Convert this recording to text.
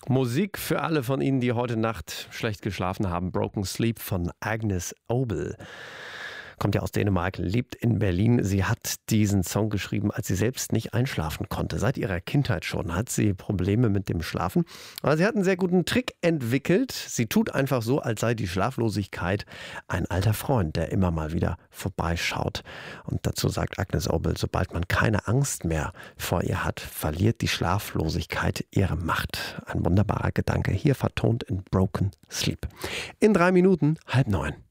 Musik für alle von Ihnen, die heute Nacht schlecht geschlafen haben. Broken Sleep von Agnes Obel. Kommt ja aus Dänemark, lebt in Berlin. Sie hat diesen Song geschrieben, als sie selbst nicht einschlafen konnte. Seit ihrer Kindheit schon hat sie Probleme mit dem Schlafen. Aber sie hat einen sehr guten Trick entwickelt. Sie tut einfach so, als sei die Schlaflosigkeit ein alter Freund, der immer mal wieder vorbeischaut. Und dazu sagt Agnes Obel, sobald man keine Angst mehr vor ihr hat, verliert die Schlaflosigkeit ihre Macht. Ein wunderbarer Gedanke, hier vertont in Broken Sleep. In 3 Minuten 8:30.